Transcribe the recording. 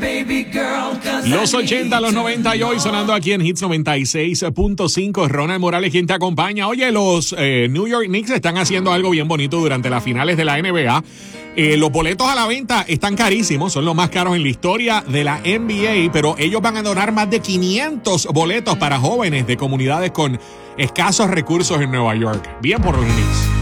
Los 80, los 90 y hoy sonando aquí en Hits 96.5. Ronald Morales, quien te acompaña. Oye, los New York Knicks están haciendo algo bien bonito durante las finales de la NBA. Los boletos a la venta están carísimos, son los más caros en la historia de la NBA, pero ellos van a donar más de 500 boletos para jóvenes de comunidades con escasos recursos en Nueva York. Bien por los Knicks.